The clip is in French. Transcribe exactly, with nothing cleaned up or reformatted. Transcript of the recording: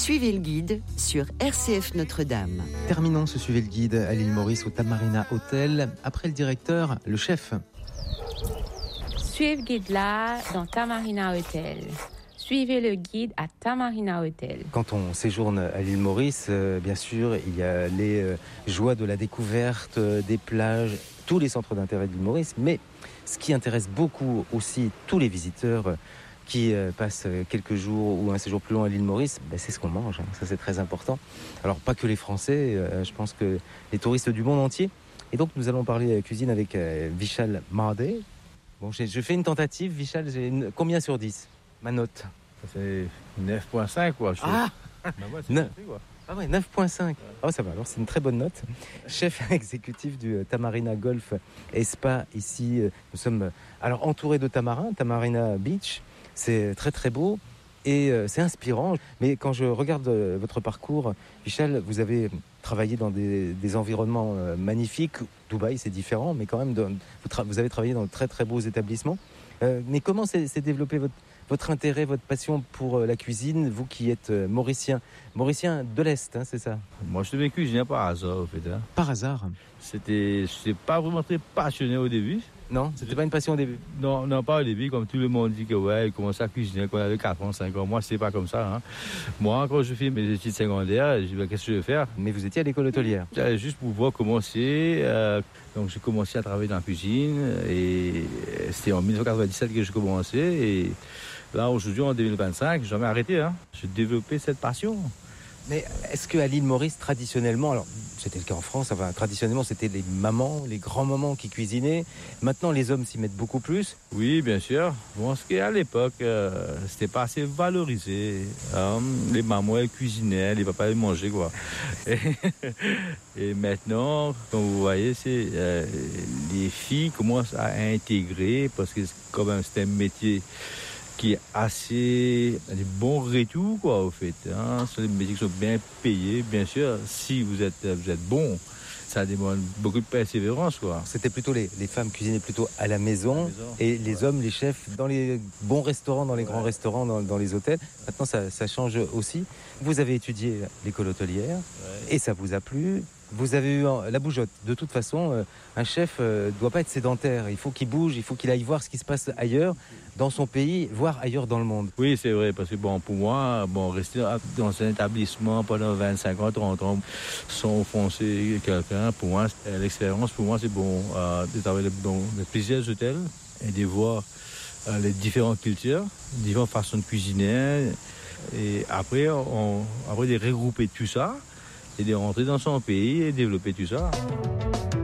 Suivez le guide sur R C F Notre-Dame. Terminons ce Suivez le guide à l'île Maurice au Tamarina Hotel. Après le directeur, le chef. Suivez le guide là dans Tamarina Hotel. Suivez le guide à Tamarina Hotel. Quand on séjourne à l'île Maurice, euh, bien sûr, il y a les euh, joies de la découverte, euh, des plages, tous les centres d'intérêt de l'île Maurice. Mais ce qui intéresse beaucoup aussi tous les visiteurs euh, qui euh, passent quelques jours ou un séjour plus long à l'île Maurice, ben, c'est ce qu'on mange. Hein. Ça, c'est très important. Alors, pas que les Français, euh, je pense que les touristes du monde entier. Et donc, nous allons parler cuisine avec euh, Vishal Mardé. Bon, j'ai, je fais une tentative. Vishal, j'ai une... combien sur dix? Ma note? C'est neuf virgule cinq, quoi. Je Ah bah ouais, c'est neuf. parfait, quoi. Ah ouais, neuf virgule cinq. Ouais. Oh, ça va, alors c'est une très bonne note. Chef exécutif du Tamarina Golf et Spa, ici, nous sommes alors entourés de tamarins, Tamarina Beach. C'est très très beau et euh, c'est inspirant. Mais quand je regarde euh, votre parcours, Vishal, vous avez travaillé dans des, des environnements euh, magnifiques. Dubaï, c'est différent, mais quand même, de, vous, tra- vous avez travaillé dans de très très beaux établissements. Euh, mais comment s'est, s'est développé votre, votre intérêt, votre passion pour euh, la cuisine, vous qui êtes euh, mauricien, mauricien de l'Est, hein, c'est ça? Moi, je devais cuisiner par hasard, en fait. Hein. Par hasard? C'était, je n'étais pas vraiment très passionné au début. Non, c'était pas une passion au début? Non, non, pas au début, comme tout le monde dit que ouais, il commençait à cuisiner quand il avait quatre ans, cinq ans. Moi, c'est pas comme ça. Hein. Moi, quand je fais mes études secondaires, je dis, ben, qu'est-ce que je vais faire? Mais vous étiez à l'école hôtelière? J'allais juste pour pouvoir commencer. Euh, donc, j'ai commencé à travailler dans la cuisine et c'était en dix-neuf cent quatre-vingt-dix-sept que j'ai commencé. Et là, aujourd'hui, en deux mille vingt-cinq, j'ai jamais arrêté. Hein. J'ai développé cette passion. Mais est-ce qu'à l'île Maurice, traditionnellement, alors c'était le cas en France, enfin traditionnellement c'était les mamans, les grands-mamans qui cuisinaient. Maintenant les hommes s'y mettent beaucoup plus. Oui, bien sûr. Bon, ce qu'à l'époque, euh, c'était pas assez valorisé. Hein. Les mamans, elles cuisinaient, les papas, ils mangeaient, quoi. Et, et maintenant, comme vous voyez, c'est euh, les filles commencent à intégrer parce que quand même c'est un métier qui est assez des bons retours, quoi, au fait. Hein. Ce sont des métiers qui sont bien payés, bien sûr. Si vous êtes, vous êtes bon, ça demande beaucoup de persévérance, quoi. C'était plutôt les, les femmes cuisinaient plutôt à la maison, à la maison. Et les ouais. hommes, les chefs, dans les bons restaurants, dans les ouais. grands restaurants, dans, dans les hôtels. Maintenant, ça, ça change aussi. Vous avez étudié l'école hôtelière ouais. et ça vous a plu. Vous avez eu la bougeotte. De toute façon, euh, un chef ne euh, doit pas être sédentaire. Il faut qu'il bouge, il faut qu'il aille voir ce qui se passe ailleurs, dans son pays, voire ailleurs dans le monde. Oui, c'est vrai, parce que bon, pour moi, bon, rester dans un établissement pendant vingt-cinq ans, trente ans, sans offenser quelqu'un, pour moi, l'expérience, pour moi, c'est bon, euh, de travailler dans plusieurs hôtels et de voir euh, les différentes cultures, les différentes façons de cuisiner. Et après, on, après de regrouper tout ça, et de rentrer dans son pays et développer tout ça.